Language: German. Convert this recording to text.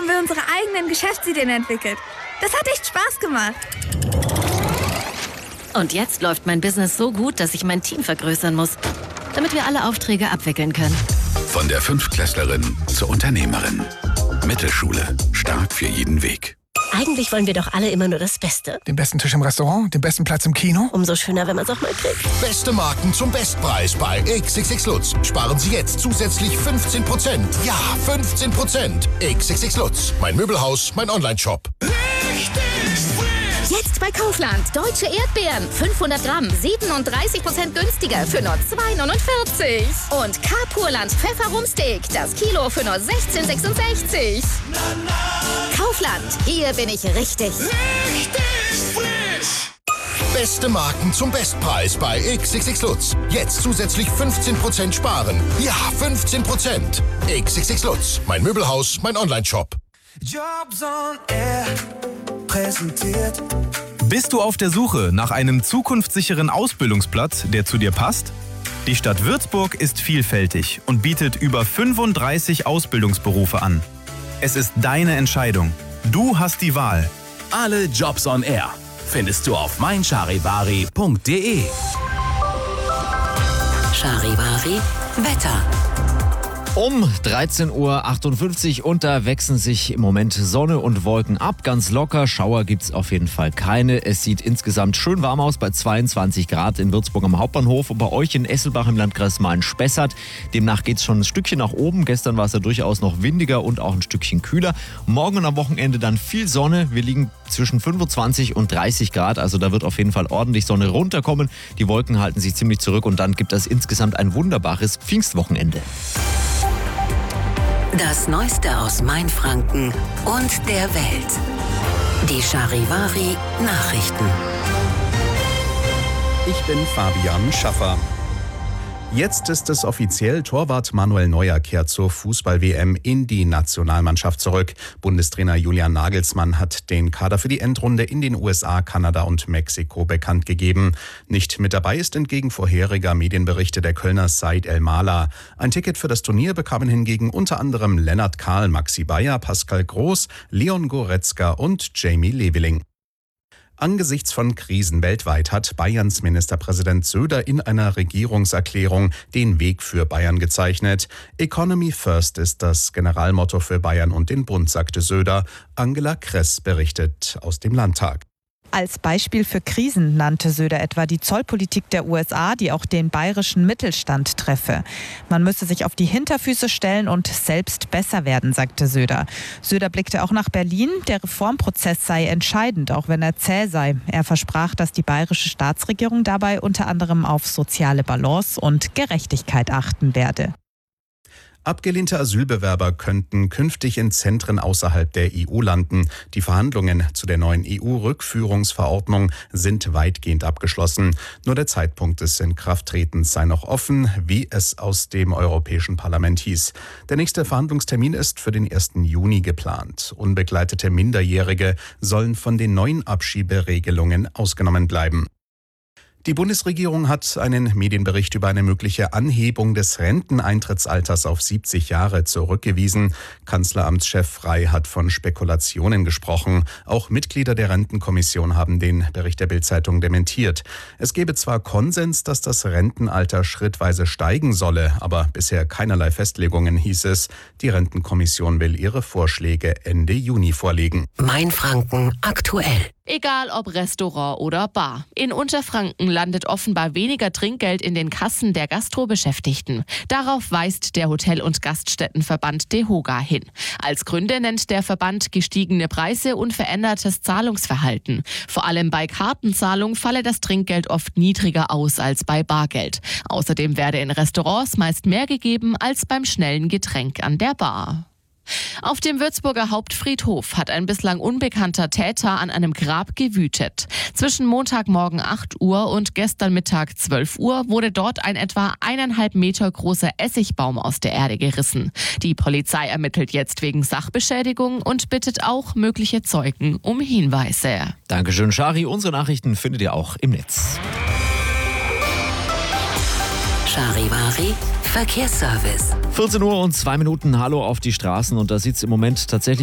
haben wir unsere eigenen Geschäftsideen entwickelt. Das hat echt Spaß gemacht. Und jetzt läuft mein Business so gut, dass ich mein Team vergrößern muss, damit wir alle Aufträge abwickeln können. Von der Fünftklässlerin zur Unternehmerin. Mittelschule. Stark für jeden Weg. Eigentlich wollen wir doch alle immer nur das Beste. Den besten Tisch im Restaurant, den besten Platz im Kino. Umso schöner, wenn man es auch mal kriegt. Beste Marken zum Bestpreis bei XXX Lutz. Sparen Sie jetzt zusätzlich 15%. Ja, 15%. XXX Lutz. Mein Möbelhaus, mein Onlineshop. Jetzt bei Kaufland. Deutsche Erdbeeren. 500 Gramm. 37% günstiger für nur 2,49. Und Carpurland Pfefferrumsteak. Das Kilo für nur 16,66. Kaufland. Hier bin ich richtig. Beste Marken zum Bestpreis bei XXX Lutz. Jetzt zusätzlich 15% sparen. Ja, 15%. XXX Lutz. Mein Möbelhaus, mein Onlineshop. Jobs on Air präsentiert. Bist du auf der Suche nach einem zukunftssicheren Ausbildungsplatz, der zu dir passt? Die Stadt Würzburg ist vielfältig und bietet über 35 Ausbildungsberufe an. Es ist deine Entscheidung. Du hast die Wahl. Alle Jobs on Air findest du auf meincharivari.de. Charivari Wetter. Um 13.58 Uhr und da wechseln sich im Moment Sonne und Wolken ab. Ganz locker, Schauer gibt's auf jeden Fall keine. Es sieht insgesamt schön warm aus bei 22 Grad in Würzburg am Hauptbahnhof und bei euch in Esselbach im Landkreis Main-Spessart. Demnach geht's schon ein Stückchen nach oben. Gestern war es ja durchaus noch windiger und auch ein Stückchen kühler. Morgen und am Wochenende dann viel Sonne. Wir liegen zwischen 25 und 30 Grad, also da wird auf jeden Fall ordentlich Sonne runterkommen. Die Wolken halten sich ziemlich zurück und dann gibt es insgesamt ein wunderbares Pfingstwochenende. Das Neueste aus Mainfranken und der Welt. Die Charivari Nachrichten. Ich bin Fabian Schaffer. Jetzt ist es offiziell, Torwart Manuel Neuer kehrt zur Fußball-WM in die Nationalmannschaft zurück. Bundestrainer Julian Nagelsmann hat den Kader für die Endrunde in den USA, Kanada und Mexiko bekannt gegeben. Nicht mit dabei ist entgegen vorheriger Medienberichte der Kölner Said El-Mala. Ein Ticket für das Turnier bekamen hingegen unter anderem Lennart Kahl, Maxi Bayer, Pascal Groß, Leon Goretzka und Jamie Leveling. Angesichts von Krisen weltweit hat Bayerns Ministerpräsident Söder in einer Regierungserklärung den Weg für Bayern gezeichnet. Economy First ist das Generalmotto für Bayern und den Bund, sagte Söder. Angela Kress berichtet aus dem Landtag. Als Beispiel für Krisen nannte Söder etwa die Zollpolitik der USA, die auch den bayerischen Mittelstand treffe. Man müsse sich auf die Hinterfüße stellen und selbst besser werden, sagte Söder. Söder blickte auch nach Berlin. Der Reformprozess sei entscheidend, auch wenn er zäh sei. Er versprach, dass die bayerische Staatsregierung dabei unter anderem auf soziale Balance und Gerechtigkeit achten werde. Abgelehnte Asylbewerber könnten künftig in Zentren außerhalb der EU landen. Die Verhandlungen zu der neuen EU-Rückführungsverordnung sind weitgehend abgeschlossen. Nur der Zeitpunkt des Inkrafttretens sei noch offen, wie es aus dem Europäischen Parlament hieß. Der nächste Verhandlungstermin ist für den 1. Juni geplant. Unbegleitete Minderjährige sollen von den neuen Abschieberegelungen ausgenommen bleiben. Die Bundesregierung hat einen Medienbericht über eine mögliche Anhebung des Renteneintrittsalters auf 70 Jahre zurückgewiesen. Kanzleramtschef Frey hat von Spekulationen gesprochen. Auch Mitglieder der Rentenkommission haben den Bericht der Bild-Zeitung dementiert. Es gebe zwar Konsens, dass das Rentenalter schrittweise steigen solle, aber bisher keinerlei Festlegungen, hieß es. Die Rentenkommission will ihre Vorschläge Ende Juni vorlegen. Mainfranken aktuell. Egal ob Restaurant oder Bar. In Unterfranken landet offenbar weniger Trinkgeld in den Kassen der Gastrobeschäftigten. Darauf weist der Hotel- und Gaststättenverband DEHOGA hin. Als Gründe nennt der Verband gestiegene Preise und verändertes Zahlungsverhalten. Vor allem bei Kartenzahlung falle das Trinkgeld oft niedriger aus als bei Bargeld. Außerdem werde in Restaurants meist mehr gegeben als beim schnellen Getränk an der Bar. Auf dem Würzburger Hauptfriedhof hat ein bislang unbekannter Täter an einem Grab gewütet. Zwischen Montagmorgen 8 Uhr und gestern Mittag 12 Uhr wurde dort ein etwa 1,5 Meter großer Essigbaum aus der Erde gerissen. Die Polizei ermittelt jetzt wegen Sachbeschädigung und bittet auch mögliche Zeugen um Hinweise. Dankeschön, Shari. Unsere Nachrichten findet ihr auch im Netz. Charivari Verkehrsservice. 14 Uhr und 2 Minuten. Hallo auf die Straßen und da sieht es im Moment tatsächlich